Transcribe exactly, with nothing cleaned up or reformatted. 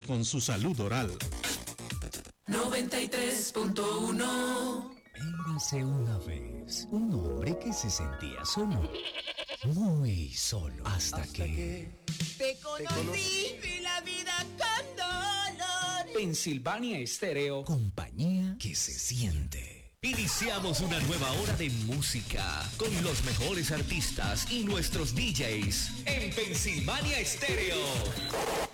con su salud oral. noventa y tres punto uno. Érase una vez un hombre que se sentía solo, muy solo, hasta, hasta que... que te conocí, te conocí y la vida con dolor. Pensilvania Estéreo, compañía que se siente. Iniciamos una nueva hora de música con los mejores artistas y nuestros D Js en Pensilvania Estéreo.